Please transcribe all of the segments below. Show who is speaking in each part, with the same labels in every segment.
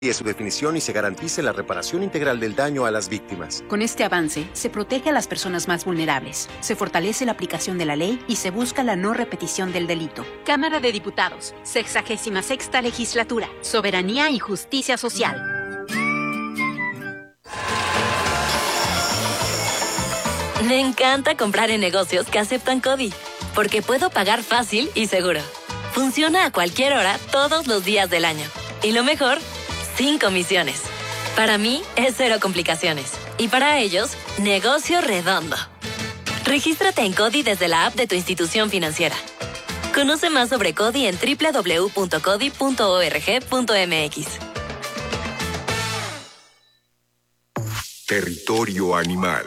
Speaker 1: su definición y se garantice la reparación integral del daño a las víctimas.
Speaker 2: Con este avance, se protege a las personas más vulnerables, se fortalece la aplicación de la ley y se busca la no repetición del delito.
Speaker 3: Cámara de Diputados, 66ª Legislatura, Soberanía y Justicia Social.
Speaker 4: Me encanta comprar en negocios que aceptan CODI, porque puedo pagar fácil y seguro. Funciona a cualquier hora, todos los días del año. Y lo mejor, sin comisiones. Para mí es cero complicaciones. Y para ellos, negocio redondo. Regístrate en CODI desde la app de tu institución financiera. Conoce más sobre CODI en www.codi.org.mx.
Speaker 5: Territorio animal.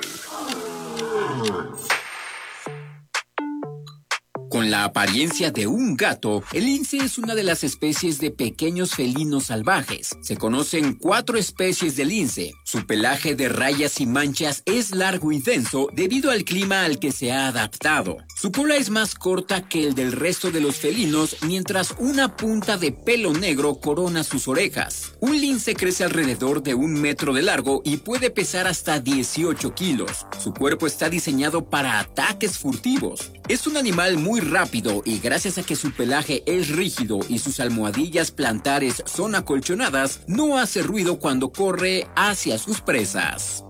Speaker 6: Con la apariencia de un gato, el lince es una de las especies de pequeños felinos salvajes. Se conocen 4 especies de lince. Su pelaje de rayas y manchas es largo y denso debido al clima al que se ha adaptado. Su cola es más corta que el del resto de los felinos, mientras una punta de pelo negro corona sus orejas. Un lince crece alrededor de 1 metro de largo y puede pesar hasta 18 kilos. Su cuerpo está diseñado para ataques furtivos. Es un animal muy rápido y gracias a que su pelaje es rígido y sus almohadillas plantares son acolchonadas, no hace ruido cuando corre hacia sus presas.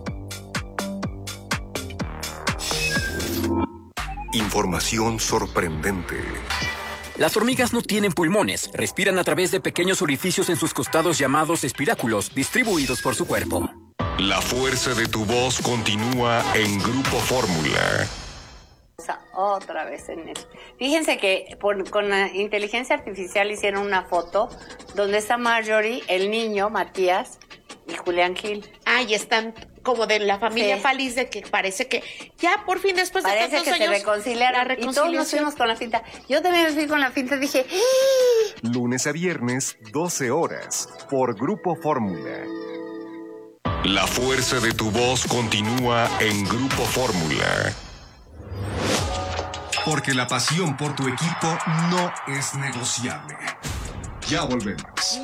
Speaker 5: Información sorprendente.
Speaker 6: Las hormigas no tienen pulmones, respiran a través de pequeños orificios en sus costados llamados espiráculos, distribuidos por su cuerpo.
Speaker 5: La fuerza de tu voz continúa en Grupo Fórmula.
Speaker 7: Otra vez en él. Fíjense que con la inteligencia artificial hicieron una foto donde está Marjorie, el niño, Matías y Julián Gil.
Speaker 8: Y están como de la familia feliz de que parece que ya por fin después de tantos años
Speaker 7: parece que se reconciliaron y todos nos fuimos con la finta. Yo también me fui con la finta, dije
Speaker 5: Lunes a viernes, 12 horas, por Grupo Fórmula. La fuerza de tu voz continúa en Grupo Fórmula.
Speaker 9: Porque la pasión por tu equipo no es negociable. Ya volvemos.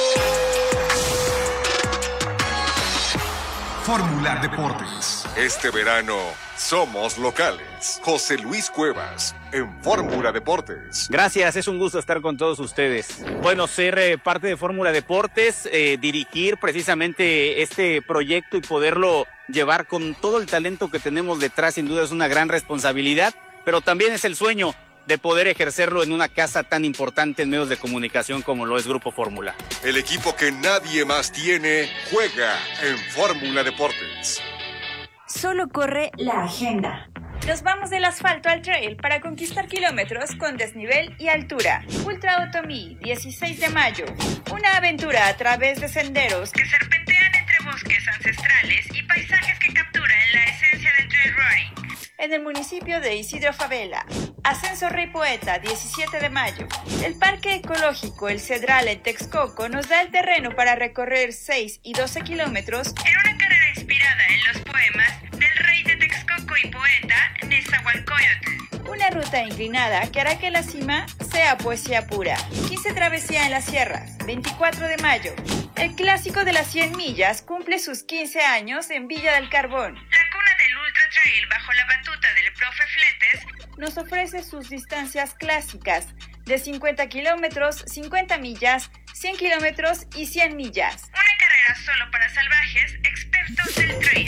Speaker 9: Fórmula Deportes.
Speaker 5: Este verano somos locales. José Luis Cuevas en Fórmula Deportes.
Speaker 10: Gracias, es un gusto estar con todos ustedes. Bueno, ser parte de Fórmula Deportes, dirigir precisamente este proyecto y poderlo llevar con todo el talento que tenemos detrás, sin duda es una gran responsabilidad, pero también es el sueño de poder ejercerlo en una casa tan importante en medios de comunicación como lo es Grupo Fórmula.
Speaker 5: El equipo que nadie más tiene juega en Fórmula Deportes.
Speaker 11: Solo corre la agenda. Nos vamos del asfalto al trail para conquistar kilómetros con desnivel y altura. Ultra Otomí, 16 de mayo. Una aventura a través de senderos que serpentean entre bosques ancestrales y paisajes que capturan la esencia del trail running. En el municipio de Isidro Favela. Ascenso Rey Poeta, 17 de mayo. El Parque Ecológico El Cedral en Texcoco nos da el terreno para recorrer 6 y 12 kilómetros en una carrera inspirada en los poemas del rey de Texcoco y poeta Nezahualcóyotl. Una ruta inclinada que hará que la cima sea poesía pura. 15 Travesía en las Sierras, 24 de mayo. El clásico de las 100 millas cumple sus 15 años en Villa del Carbón. La cuna del Ultra Trail bajo la batuta del profe Fletes nos ofrece sus distancias clásicas de 50 kilómetros, 50 millas, 100 kilómetros y 100 millas. Una carrera solo para salvajes, expertos del trail.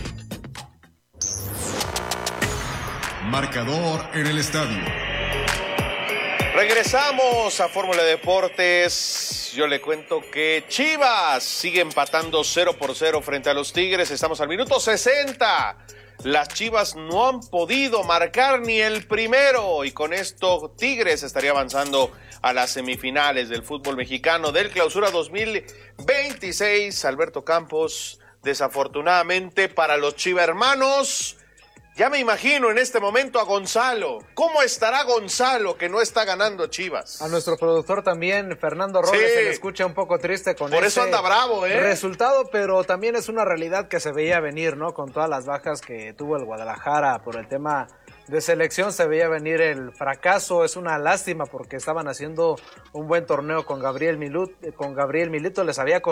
Speaker 9: Marcador en el estadio.
Speaker 12: Regresamos a Fórmula Deportes. Yo le cuento que Chivas sigue empatando 0-0 frente a los Tigres. Estamos al minuto 60. Las Chivas no han podido marcar ni el primero y con esto Tigres estaría avanzando a las semifinales del fútbol mexicano del Clausura 2026. Alberto Campos, desafortunadamente para los chivermanos, ya me imagino en este momento a Gonzalo. ¿Cómo estará Gonzalo que no está ganando Chivas?
Speaker 13: A nuestro productor también, Fernando Robles, se le escucha un poco triste con
Speaker 12: por eso anda bravo,
Speaker 13: resultado, pero también es una realidad que se veía venir, ¿no? Con todas las bajas que tuvo el Guadalajara por el tema de selección se veía venir el fracaso. Es una lástima porque estaban haciendo un buen torneo con Gabriel Milito, les había